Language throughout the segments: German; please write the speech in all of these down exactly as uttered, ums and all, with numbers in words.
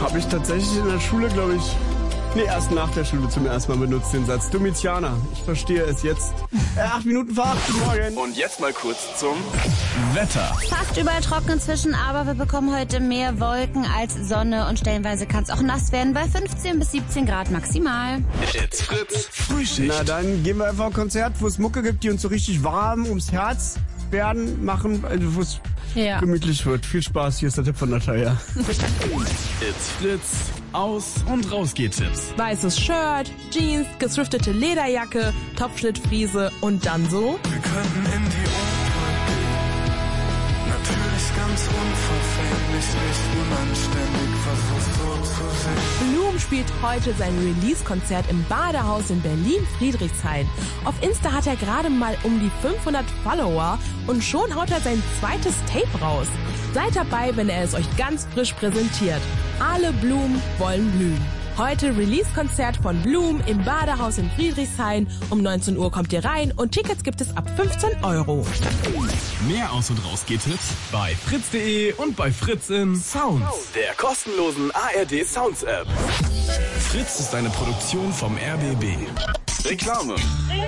Habe ich tatsächlich in der Schule, glaube ich, nee, erst nach der Schule zum ersten Mal benutzt, den Satz. Domitianer, ich verstehe es jetzt. Äh, acht Minuten vor acht, guten Morgen. Und jetzt mal kurz zum Wetter. Fast überall trocken inzwischen, aber wir bekommen heute mehr Wolken als Sonne und stellenweise kann es auch nass werden bei fünfzehn bis siebzehn Grad maximal. It's Fritz Frühschicht. Na, dann gehen wir einfach auf ein Konzert, wo es Mucke gibt, die uns so richtig warm ums Herz werden, machen, also wo es Ja. gemütlich wird. Viel Spaß, hier ist der Tipp von Natalia. It's Fritz Aus- und Rausgeht-Tipps. Weißes Shirt, Jeans, gesriftete Lederjacke, Topfschnittfriese und dann so. Wir könnten in die Oper gehen. Natürlich ganz unverfänglich, nicht unanständig, versuch so zu sehen. Bloom spielt heute sein Release-Konzert im Badehaus in Berlin-Friedrichshain. Auf Insta hat er gerade mal um die fünfhundert Follower und schon haut er sein zweites Tape raus. Seid dabei, wenn er es euch ganz frisch präsentiert. Alle Blumen wollen blühen. Heute Release-Konzert von Bloom im Badehaus in Friedrichshain. Um neunzehn Uhr kommt ihr rein und Tickets gibt es ab fünfzehn Euro. Mehr Aus- und Rausgeht-Tipps bei fritz punkt de und bei Fritz im Sounds, der kostenlosen A R D Sounds App. Fritz ist eine Produktion vom R B B. Reklame.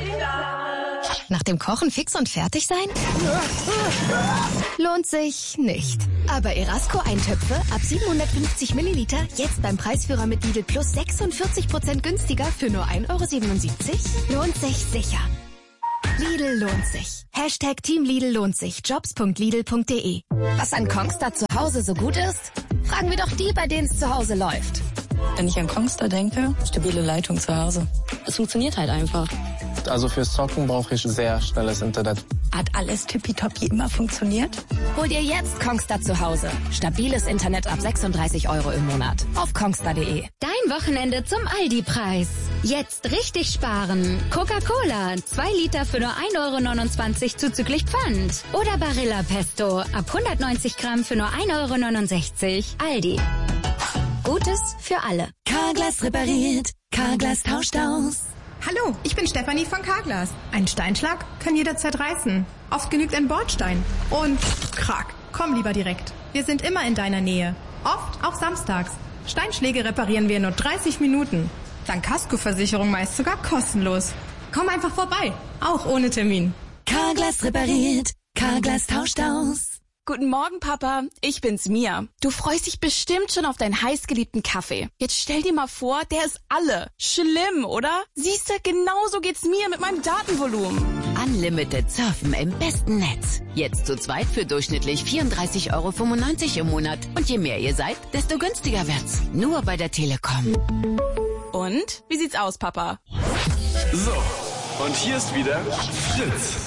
Nach dem Kochen fix und fertig sein? Lohnt sich nicht. Aber Erasco-Eintöpfe ab siebenhundertfünfzig Milliliter jetzt beim Preisführer mit Lidl Plus sechsundvierzig Prozent günstiger für nur ein Euro siebenundsiebzig? Lohnt sich sicher. Lidl lohnt sich. Hashtag Team Lidl lohnt sich. Jobs punkt lidl punkt de. Was an Kongstar zu Hause so gut ist? Fragen wir doch die, bei denen es zu Hause läuft. Wenn ich an Kongstar denke, stabile Leitung zu Hause. Es funktioniert halt einfach. Also fürs Zocken brauche ich sehr schnelles Internet. Hat alles tippitoppi immer funktioniert? Hol dir jetzt Kongstar zu Hause. Stabiles Internet ab sechsunddreißig Euro im Monat. Auf kongstar punkt de. Dein Wochenende zum Aldi-Preis. Jetzt richtig sparen. Coca-Cola, zwei Liter für nur ein Euro neunundzwanzig zuzüglich Pfand. Oder Barilla Pesto, ab hundertneunzig Gramm für nur ein Euro neunundsechzig. Aldi. Gutes für alle. Carglass repariert. Carglass tauscht aus. Hallo, ich bin Stefanie von Carglass. Ein Steinschlag kann jederzeit reißen. Oft genügt ein Bordstein. Und krack, komm lieber direkt. Wir sind immer in deiner Nähe. Oft auch samstags. Steinschläge reparieren wir in nur dreißig Minuten. Dank Kaskoversicherung meist sogar kostenlos. Komm einfach vorbei, auch ohne Termin. Carglass repariert. Carglass tauscht aus. Guten Morgen, Papa. Ich bin's, Mia. Du freust dich bestimmt schon auf deinen heißgeliebten Kaffee. Jetzt stell dir mal vor, der ist alle. Schlimm, oder? Siehste, genauso geht's mir mit meinem Datenvolumen. Unlimited Surfen im besten Netz. Jetzt zu zweit für durchschnittlich vierunddreißig Euro fünfundneunzig im Monat. Und je mehr ihr seid, desto günstiger wird's. Nur bei der Telekom. Und? Wie sieht's aus, Papa? So, und hier ist wieder Fritz.